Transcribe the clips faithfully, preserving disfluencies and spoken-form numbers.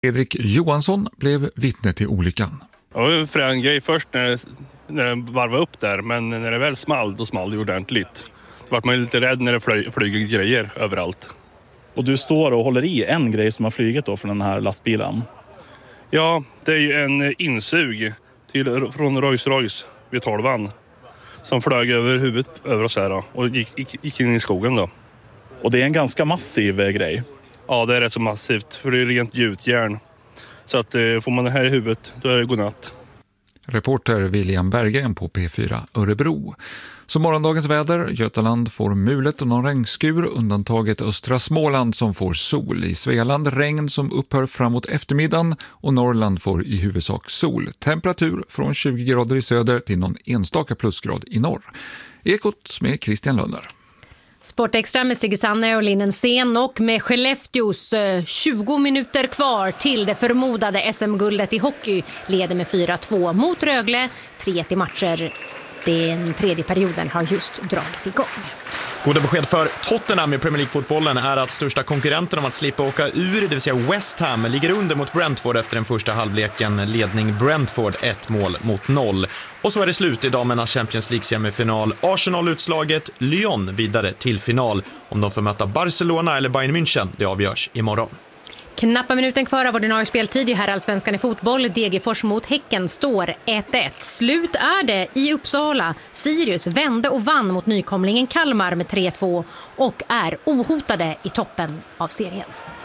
Fredrik Johansson blev vittne till olyckan. Det var en frän grej först när det, när det varvade upp där, men när det väl small, då small det ordentligt. Då var man lite rädd när det fly, flyger grejer överallt. Och du står och håller i en grej som har flugit då från den här lastbilen? Ja, det är ju en insug till, från Rolls-Royce vid tolvan som flög över huvudet över oss här och gick, gick, gick in i skogen då. Och det är en ganska massiv grej? Ja, det är rätt så massivt, för det är rent gjutjärn. Så att eh, får man det här i huvudet, då är det godnatt. Reporter William Berggren på P fyra Örebro. Så morgondagens väder, Götaland får mulet och någon regnskur, undantaget östra Småland som får sol. I Svealand regn som upphör framåt eftermiddagen och Norrland får i huvudsak sol. Temperatur från tjugo grader i söder till någon enstaka plusgrad i norr. Ekot med Christian Lönner. Sportextra med Sigge Sanner och Linnen Sen och med Skellefteås tjugo minuter kvar till det förmodade S M-guldet i hockey leder med fyra två mot Rögle, tre till matcher. Den tredje perioden har just dragit igång. Goda besked för Tottenham i Premier League-fotbollen är att största konkurrenten om att slippa åka ur, det vill säga West Ham, ligger under mot Brentford efter den första halvleken. Ledning Brentford ett mål mot noll. Och så är det slut i damernas Champions League-semifinal. Arsenal utslaget, Lyon vidare till final. Om de får möta Barcelona eller Bayern München, det avgörs imorgon. Knappa minuten kvar av ordinarie speltid i herrallsvenskan i fotboll. Degerfors mot Häcken står ett ett. Slut är det i Uppsala. Sirius vände och vann mot nykomlingen Kalmar med tre två och är ohotade i toppen av serien.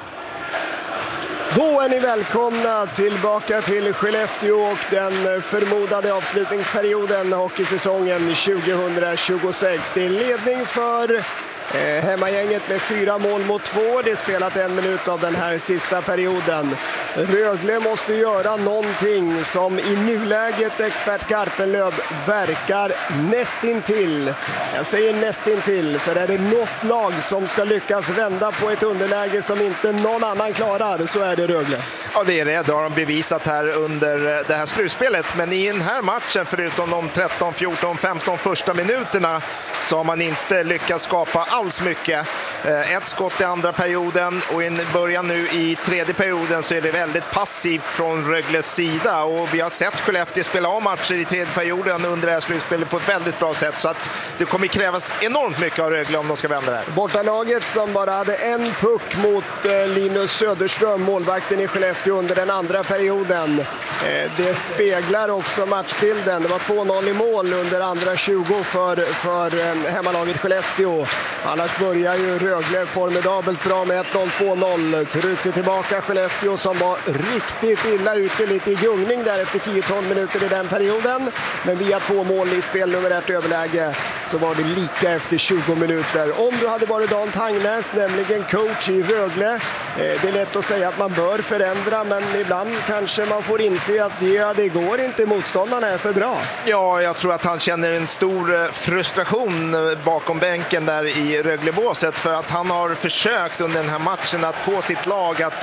Då är ni välkomna tillbaka till Skellefteå och den förmodade avslutningsperioden hockeysäsongen tjugohundratjugosex. Det är ledning för Eh, hemmagänget med fyra mål mot två. Det är spelat en minut av den här sista perioden. Rögle måste göra någonting som i nuläget expert Garpenlöv verkar nästintill. Jag säger nästintill, för är det något lag som ska lyckas vända på ett underläge som inte någon annan klarar, så är det Rögle. Ja, det är det. Det har de bevisat här under det här slutspelet. Men i den här matchen, förutom de tretton, fjorton, femton första minuterna, så har man inte lyckats skapa alls mycket. Ett skott i andra perioden och i början nu i tredje perioden så är det väldigt passivt från Rögles sida. Och vi har sett Skellefteå spela av matcher i tredje perioden under det här slutspelet på ett väldigt bra sätt. Så att det kommer krävas enormt mycket av Rögle om de ska vända det här. Bortalaget som bara hade en puck mot Linus Söderström, målvakten i Skellefteå under den andra perioden. Det speglar också matchbilden. Det var två noll i mål under andra tjugo för, för hemmalaget Skellefteå. Annars börjar ju Rögle formidabelt bra med ett noll två noll. Tryckte tillbaka Skellefteå som var riktigt illa ute, lite i gungning där efter tio tolv minuter i den perioden. Men via två mål i spel nummer ett överläge så var det lika efter tjugo minuter. Om du hade varit Dan Tangnäs, nämligen coach i Rögle, det är lätt att säga att man bör förändra, men ibland kanske man får inse att det, det går inte, motståndarna är för bra. Ja, jag tror att han känner en stor frustration bakom bänken där i Röglebåset, för att han har försökt under den här matchen att få sitt lag att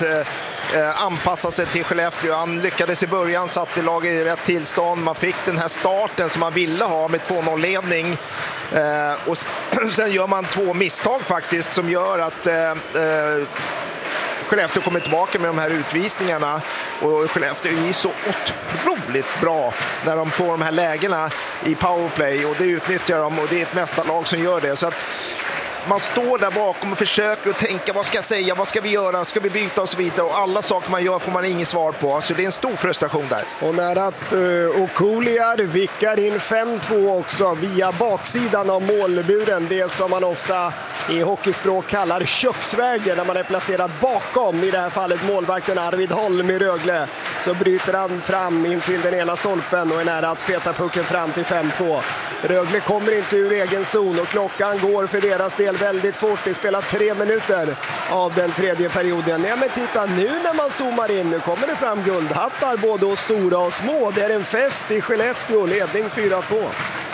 eh, anpassa sig till Skellefteå. Han lyckades i början, satt i laget i rätt tillstånd. Man fick den här starten som man ville ha med två noll-ledning. Eh, och sen gör man två misstag faktiskt som gör att eh, eh, Skellefteå kommer tillbaka med de här utvisningarna, och Skellefteå är så otroligt bra när de får de här lägena i powerplay, och det utnyttjar de, och det är ett mästarlag som gör det. Så att man står där bakom och försöker att tänka, vad ska jag säga, vad ska vi göra, ska vi byta och så vidare, och alla saker man gör får man ingen svar på, så det är en stor frustration där. Och när att uh, Okuliar vickar in fem två också via baksidan av målburen, det som man ofta i hockeyspråk kallar köksvägen, när man är placerad bakom, i det här fallet målvakten Arvid Holm i Rögle, så bryter han fram in till den ena stolpen och är nära att peta pucken fram till fem två. Rögle kommer inte ur egen zon och klockan går för deras del väldigt fort. Det spelar tre minuter av den tredje perioden. Ja, men titta nu när man zoomar in, nu kommer det fram guldhattar både och stora och små. Det är en fest i Skellefteå, ledning fyra två.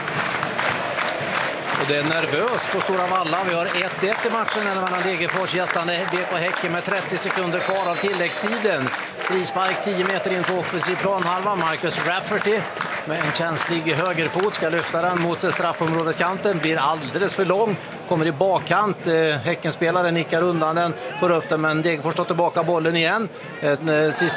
Och det är nervöst på Stora Valla. Vi har ett ett i matchen mellan Degerfors gästande B K Häcken med trettio sekunder kvar av tilläggstiden. Frispark tio meter in på offensiv planhalva. Marcus Rafferty med en känslig högerfot ska lyfta den mot straffområdeskanten. Blir alldeles för lång. Kommer i bakkant. Häckenspelaren nickar undan den. Får upp den, men Degerfors tar tillbaka bollen igen. Ett, sista